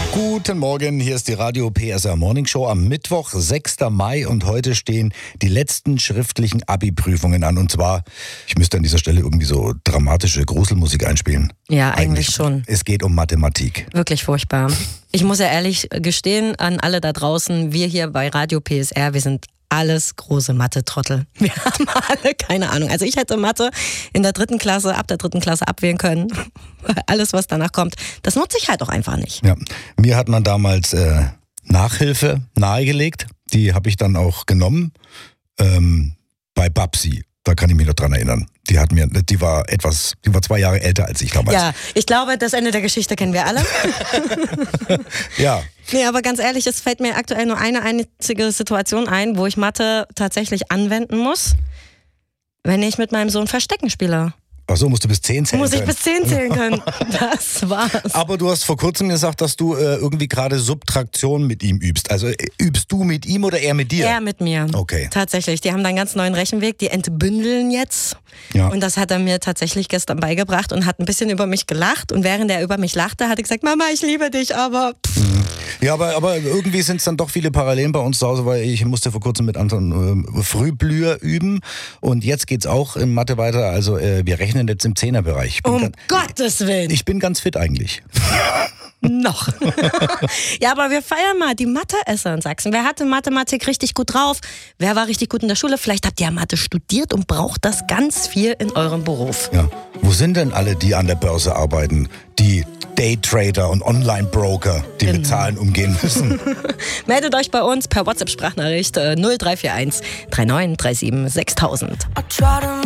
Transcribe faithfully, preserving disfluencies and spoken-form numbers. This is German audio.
Guten Morgen, hier ist die Radio P S R Morning Show am Mittwoch, sechster Mai, und heute stehen die letzten schriftlichen Abi-Prüfungen an. Und zwar, ich müsste an dieser Stelle irgendwie so dramatische Gruselmusik einspielen. Ja, eigentlich, eigentlich schon. Es geht um Mathematik. Wirklich furchtbar. Ich muss ja ehrlich gestehen an alle da draußen, wir hier bei Radio P S R, wir sind alles große Mathe-Trottel. Wir haben alle keine Ahnung. Also ich hätte Mathe in der dritten Klasse, ab der dritten Klasse abwählen können. Alles, was danach kommt, das nutze ich halt auch einfach nicht. Ja, mir hat man damals äh, Nachhilfe nahegelegt. Die habe ich dann auch genommen ähm, bei Babsi. Da kann ich mich noch dran erinnern. Die hat mir, die war etwas, die war zwei Jahre älter als ich damals. Ja, ich glaube, das Ende der Geschichte kennen wir alle. Ja. Nee, aber ganz ehrlich, es fällt mir aktuell nur eine einzige Situation ein, wo ich Mathe tatsächlich anwenden muss, wenn ich mit meinem Sohn Verstecken spiele. Ach so, musst du bis zehn zählen Muss ich können. bis zehn zählen können. Das war's. Aber du hast vor kurzem gesagt, dass du äh, irgendwie gerade Subtraktion mit ihm übst. Also äh, übst du mit ihm oder er mit dir? Er mit mir. Okay. Tatsächlich. Die haben da einen ganz neuen Rechenweg. Die entbündeln jetzt. Ja. Und das hat er mir tatsächlich gestern beigebracht und hat ein bisschen über mich gelacht. Und während er über mich lachte, hat er gesagt, Mama, ich liebe dich, aber... Mhm. Ja, aber, aber irgendwie sind es dann doch viele Parallelen bei uns zu Hause, weil ich musste vor kurzem mit Anton äh, Frühblüher üben. Und jetzt geht's auch in Mathe weiter. Also äh, wir rechnen jetzt im Zehnerbereich. Um ganz, Gottes Willen. Ich bin ganz fit eigentlich. Noch. Ja, aber wir feiern mal die Mathe-Esser in Sachsen. Wer hatte Mathematik richtig gut drauf? Wer war richtig gut in der Schule? Vielleicht habt ihr ja Mathe studiert und braucht das ganz viel in eurem Beruf. Ja. Wo sind denn alle, die an der Börse arbeiten? Die Daytrader und Online-Broker, die genau. mit Zahlen umgehen müssen. Meldet euch bei uns per WhatsApp-Sprachnachricht null drei vier eins drei neun drei sieben sechstausend.